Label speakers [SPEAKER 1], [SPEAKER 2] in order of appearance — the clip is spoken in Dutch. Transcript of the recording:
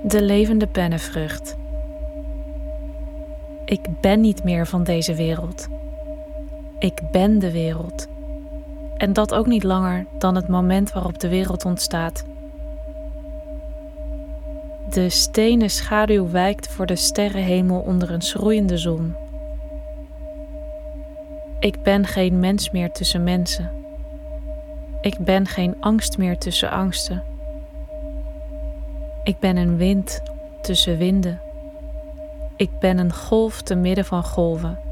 [SPEAKER 1] De levende pennenvrucht. Ik ben niet meer van deze wereld. Ik ben de wereld. En dat ook niet langer dan het moment waarop de wereld ontstaat. De stenen schaduw wijkt voor de sterrenhemel onder een schroeiende zon. Ik ben geen mens meer tussen mensen. Ik ben geen angst meer tussen angsten. Ik ben een wind tussen winden. Ik ben een golf te midden van golven.